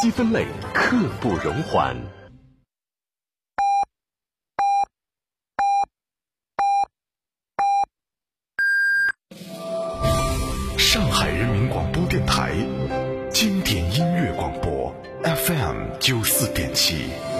积分类，刻不容缓。上海人民广播电台，经典音乐广播 FM 94.7。